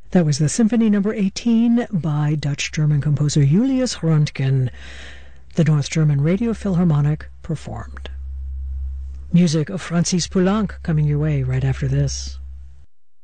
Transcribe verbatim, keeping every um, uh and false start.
That was the Symphony Number eighteen by Dutch-German composer Julius Röntgen. The North German Radio Philharmonic performed. Music of Francis Poulenc coming your way right after this.